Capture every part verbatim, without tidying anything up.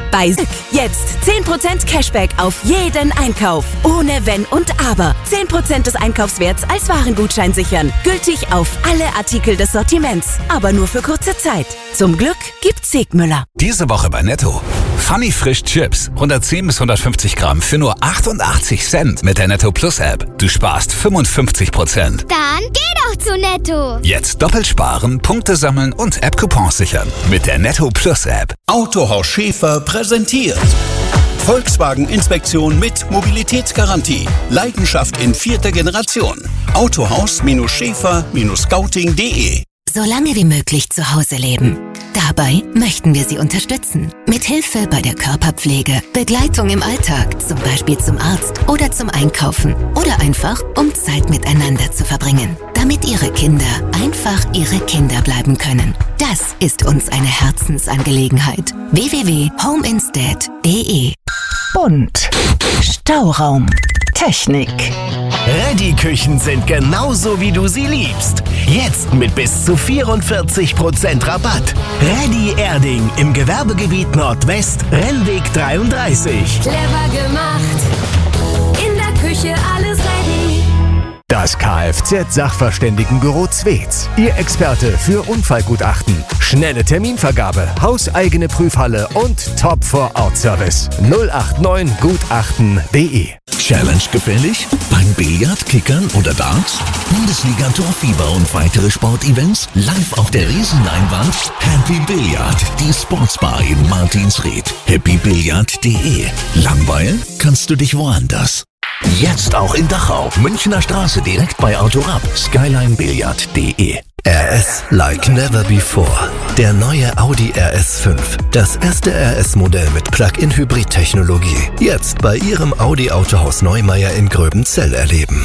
Bei Syk jetzt zehn Prozent Cashback auf jeden Einkauf. Ohne Wenn und Aber. zehn Prozent des Einkaufswerts als Warengutschein sichern. Gültig auf alle Artikel des Sortiments. Aber nur für kurze Zeit. Zum Glück gibt's Segmüller. Diese Woche bei Netto. Funny Frisch Chips. hundertzehn bis hundertfünfzig Gramm für nur achtundachtzig Cent mit der Netto Plus App. Du sparst fünfundfünfzig Prozent. Dann geh doch zu Netto. Jetzt doppelt sparen, Punkte sammeln und App-Coupons sichern. Mit der Netto Plus App. Autohaus Schäfer präsentiert Volkswagen-Inspektion mit Mobilitätsgarantie. Leidenschaft in vierter Generation. Autohaus-Schäfer-Scouting punkt de. So lange wie möglich zu Hause leben. Dabei möchten wir Sie unterstützen. Mit Hilfe bei der Körperpflege, Begleitung im Alltag, zum Beispiel zum Arzt oder zum Einkaufen. Oder einfach, um Zeit miteinander zu verbringen. Damit Ihre Kinder einfach Ihre Kinder bleiben können. Das ist uns eine Herzensangelegenheit. w w w punkt homeinstead punkt de. Bunt. Stauraum. Technik. Ready-Küchen sind genauso, wie du sie liebst. Jetzt mit bis zu vierundvierzig Prozent Rabatt. Ready Erding im Gewerbegebiet Nordwest, Rennweg dreiunddreißig. Clever gemacht. In der Küche alles ready. Das Kfz-Sachverständigenbüro Zwetz. Ihr Experte für Unfallgutachten. Schnelle Terminvergabe, hauseigene Prüfhalle und Top-Vor-Ort-Service. null acht neun gutachten punkt de. Challenge gefällig? Beim Billard, Kickern oder Darts? Bundesliga Torfieber und weitere Sportevents live auf der Riesenleinwand? Happy Billard, die Sportsbar in Martinsried. happy billard punkt de. Langweilen? Kannst du dich woanders. Jetzt auch in Dachau, Münchner Straße direkt bei Autorab. skyline billard punkt de. R S like never before. Der neue Audi R S fünf. Das erste R S-Modell mit Plug-in-Hybrid-Technologie. Jetzt bei Ihrem Audi-Autohaus Neumeier in Gröbenzell erleben.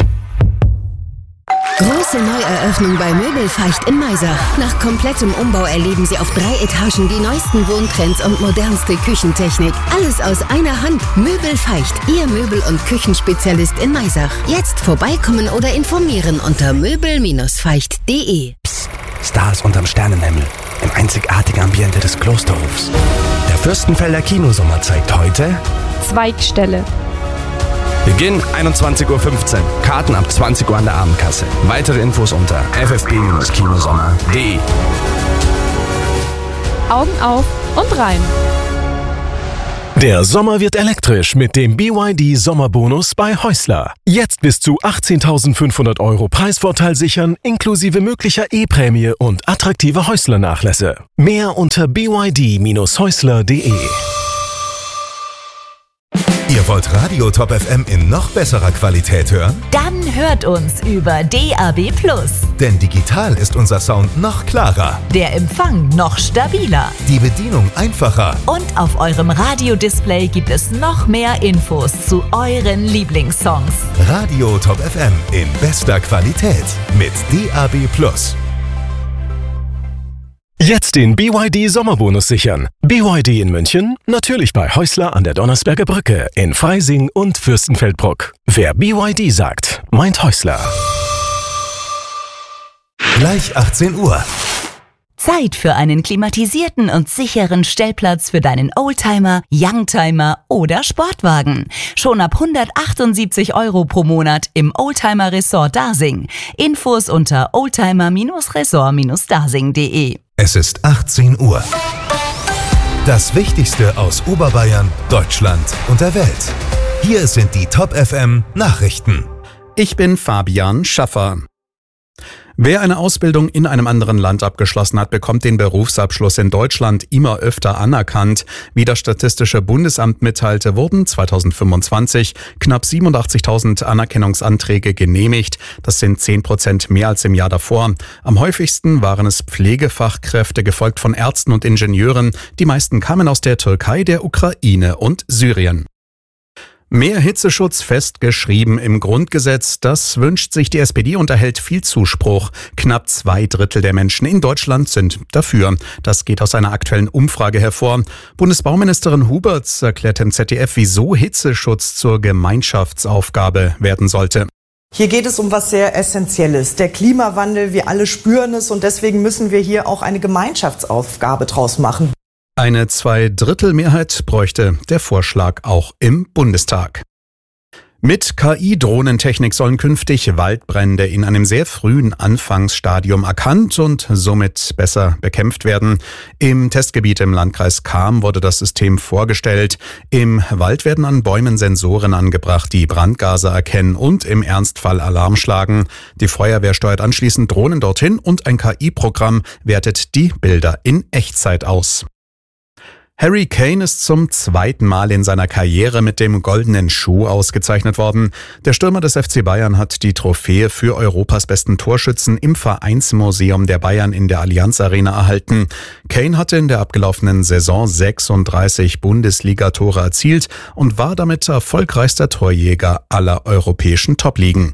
Große Neueröffnung bei Möbelfeicht in Maisach. Nach komplettem Umbau erleben Sie auf drei Etagen die neuesten Wohntrends und modernste Küchentechnik. Alles aus einer Hand. Möbelfeicht, Ihr Möbel- und Küchenspezialist in Maisach. Jetzt vorbeikommen oder informieren unter möbel feicht punkt de. Psst, Stars unterm Sternenhimmel. Im einzigartigen Ambiente des Klosterhofs. Der Fürstenfelder Kinosommer zeigt heute Zweigstelle. Beginn einundzwanzig Uhr fünfzehn. Karten ab zwanzig Uhr an der Abendkasse. Weitere Infos unter f f b kinosommer punkt de. Augen auf und rein. Der Sommer wird elektrisch mit dem B Y D Sommerbonus bei Häusler. Jetzt bis zu achtzehntausendfünfhundert Euro Preisvorteil sichern, inklusive möglicher E-Prämie und attraktive Häusler-Nachlässe. Mehr unter b y d häusler punkt de. Ihr wollt Radio Top F M in noch besserer Qualität hören? Dann hört uns über D A B plus. Denn digital ist unser Sound noch klarer. Der Empfang noch stabiler. Die Bedienung einfacher. Und auf eurem Radiodisplay gibt es noch mehr Infos zu euren Lieblingssongs. Radio Top F M in bester Qualität mit D A B plus. Jetzt den B Y D Sommerbonus sichern. B Y D in München, natürlich bei Häusler an der Donnersberger Brücke, in Freising und Fürstenfeldbruck. Wer B Y D sagt, meint Häusler. Gleich achtzehn Uhr. Zeit für einen klimatisierten und sicheren Stellplatz für deinen Oldtimer, Youngtimer oder Sportwagen. Schon ab hundertachtundsiebzig Euro pro Monat im Oldtimer Resort Dasing. Infos unter oldtimer resort dasing punkt de. Es ist achtzehn Uhr. Das Wichtigste aus Oberbayern, Deutschland und der Welt. Hier sind die Top F M Nachrichten. Ich bin Fabian Schaffer. Wer eine Ausbildung in einem anderen Land abgeschlossen hat, bekommt den Berufsabschluss in Deutschland immer öfter anerkannt. Wie das Statistische Bundesamt mitteilte, wurden zweitausendfünfundzwanzig knapp siebenundachtzigtausend Anerkennungsanträge genehmigt. Das sind zehn Prozent mehr als im Jahr davor. Am häufigsten waren es Pflegefachkräfte, gefolgt von Ärzten und Ingenieuren. Die meisten kamen aus der Türkei, der Ukraine und Syrien. Mehr Hitzeschutz festgeschrieben im Grundgesetz, das wünscht sich die S P D und erhält viel Zuspruch. Knapp zwei Drittel der Menschen in Deutschland sind dafür. Das geht aus einer aktuellen Umfrage hervor. Bundesbauministerin Huberts erklärt im Z D F, wieso Hitzeschutz zur Gemeinschaftsaufgabe werden sollte. Hier geht es um was sehr Essentielles. Der Klimawandel, wir alle spüren es und deswegen müssen wir hier auch eine Gemeinschaftsaufgabe draus machen. Eine Zweidrittelmehrheit bräuchte der Vorschlag auch im Bundestag. Mit K I-Drohnentechnik sollen künftig Waldbrände in einem sehr frühen Anfangsstadium erkannt und somit besser bekämpft werden. Im Testgebiet im Landkreis Cham wurde das System vorgestellt. Im Wald werden an Bäumen Sensoren angebracht, die Brandgase erkennen und im Ernstfall Alarm schlagen. Die Feuerwehr steuert anschließend Drohnen dorthin und ein K I-Programm wertet die Bilder in Echtzeit aus. Harry Kane ist zum zweiten Mal in seiner Karriere mit dem Goldenen Schuh ausgezeichnet worden. Der Stürmer des F C Bayern hat die Trophäe für Europas besten Torschützen im Vereinsmuseum der Bayern in der Allianz Arena erhalten. Kane hatte in der abgelaufenen Saison sechsunddreißig Bundesligatore erzielt und war damit erfolgreichster Torjäger aller europäischen Top-Ligen.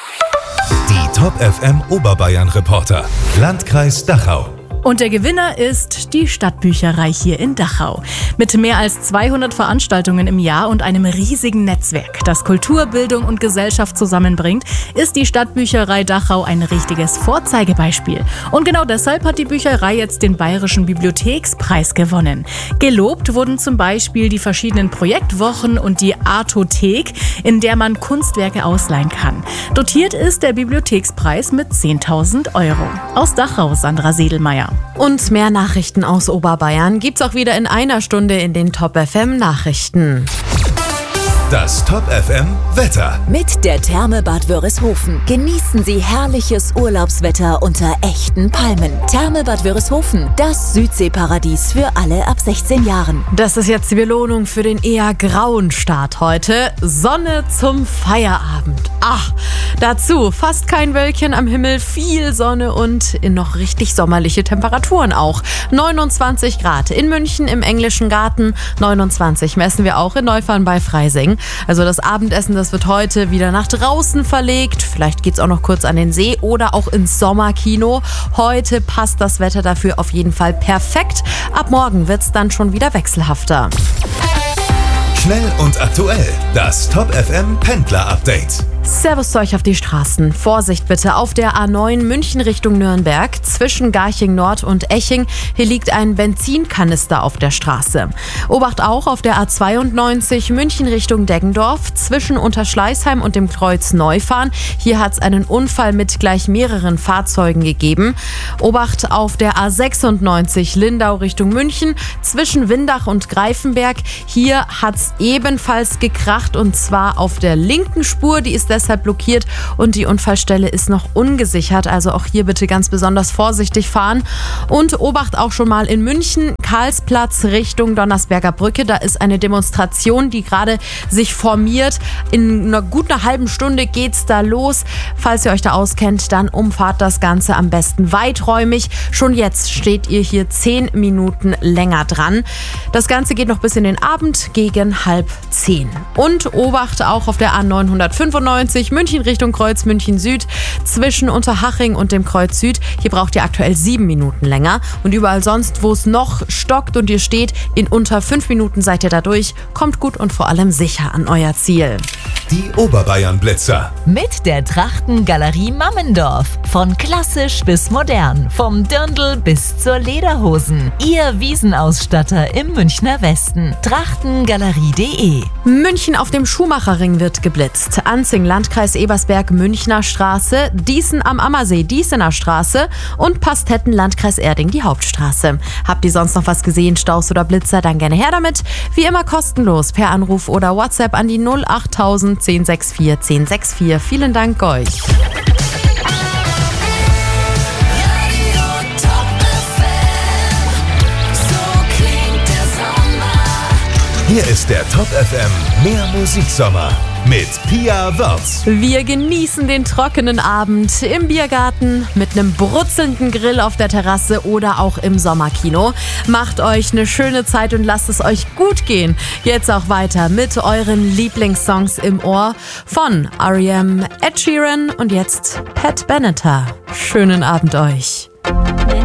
Die Top F M Oberbayern Reporter, Landkreis Dachau. Und der Gewinner ist die Stadtbücherei hier in Dachau. Mit mehr als zweihundert Veranstaltungen im Jahr und einem riesigen Netzwerk, das Kultur, Bildung und Gesellschaft zusammenbringt, ist die Stadtbücherei Dachau ein richtiges Vorzeigebeispiel. Und genau deshalb hat die Bücherei jetzt den Bayerischen Bibliothekspreis gewonnen. Gelobt wurden zum Beispiel die verschiedenen Projektwochen und die Artothek, in der man Kunstwerke ausleihen kann. Dotiert ist der Bibliothekspreis mit zehntausend Euro. Aus Dachau, Sandra Sedelmeier. Und mehr Nachrichten aus Oberbayern gibt's auch wieder in einer Stunde in den Top F M Nachrichten. Das Top F M Wetter. Mit der Therme Bad Wörishofen genießen Sie herrliches Urlaubswetter unter echten Palmen. Therme Bad Wörishofen, das Südseeparadies für alle ab sechzehn Jahren. Das ist jetzt die Belohnung für den eher grauen Start heute. Sonne zum Feierabend. Ach, dazu fast kein Wölkchen am Himmel, viel Sonne und in noch richtig sommerliche Temperaturen auch. neunundzwanzig Grad in München im Englischen Garten, neunundzwanzig messen wir auch in Neufahren bei Freising. Also das Abendessen, das wird heute wieder nach draußen verlegt. Vielleicht geht's auch noch kurz an den See oder auch ins Sommerkino. Heute passt das Wetter dafür auf jeden Fall perfekt. Ab morgen wird's dann schon wieder wechselhafter. Schnell und aktuell, das Top F M Pendler Update. Servus zu euch auf die Straßen. Vorsicht bitte auf der A neun München Richtung Nürnberg zwischen Garching Nord und Eching. Hier liegt ein Benzinkanister auf der Straße. Obacht auch auf der A zweiundneunzig München Richtung Deggendorf zwischen Unterschleißheim und dem Kreuz Neufahren. Hier hat es einen Unfall mit gleich mehreren Fahrzeugen gegeben. Obacht auf der A sechsundneunzig Lindau Richtung München zwischen Windach und Greifenberg. Hier hat es ebenfalls gekracht und zwar auf der linken Spur. Die ist deshalb blockiert und die Unfallstelle ist noch ungesichert. Also auch hier bitte ganz besonders vorsichtig fahren. Und Obacht auch schon mal in München, Karlsplatz Richtung Donnersberger Brücke. Da ist eine Demonstration, die gerade sich formiert. In einer guten halben Stunde geht's da los. Falls ihr euch da auskennt, dann umfahrt das Ganze am besten weiträumig. Schon jetzt steht ihr hier zehn Minuten länger dran. Das Ganze geht noch bis in den Abend gegen halb zehn. Und Obacht auch auf der A neunhundertfünfundneunzig München Richtung Kreuz München Süd zwischen Unterhaching und dem Kreuz Süd. Hier braucht ihr aktuell sieben Minuten länger. Und überall sonst, wo es noch stockt und ihr steht, in unter fünf Minuten seid ihr da durch. Kommt gut und vor allem sicher an euer Ziel. Die Oberbayern Blitzer. Mit der Trachtengalerie Mammendorf. Von klassisch bis modern. Vom Dirndl bis zur Lederhosen. Ihr Wiesenausstatter im Münchner Westen. Trachtengalerie punkt de. München auf dem Schuhmacherring wird geblitzt. Anzing, Landkreis Ebersberg, Münchner Straße. Diesen am Ammersee, Diesener Straße. Und Pastetten, Landkreis Erding, die Hauptstraße. Habt ihr sonst noch was gesehen, Staus oder Blitzer? Dann gerne her damit. Wie immer kostenlos per Anruf oder WhatsApp an die null achttausend zehn sechs vier zehn sechs vier. Vielen Dank euch. Hier ist der Top F M Mehr Musiksommer mit Pia Wörz. Wir genießen den trockenen Abend im Biergarten mit einem brutzelnden Grill auf der Terrasse oder auch im Sommerkino. Macht euch eine schöne Zeit und lasst es euch gut gehen. Jetzt auch weiter mit euren Lieblingssongs im Ohr von R E M, Ed Sheeran und jetzt Pat Benatar. Schönen Abend euch.